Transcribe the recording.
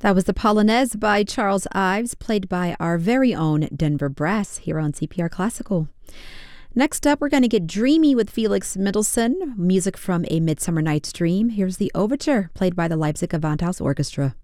That was the Polonaise by Charles Ives, played by our very own Denver Brass here on CPR Classical. Next up, we're going to get dreamy with Felix Mendelssohn, music from A Midsummer Night's Dream. Here's the Overture, played by the Leipzig Gewandhaus Orchestra.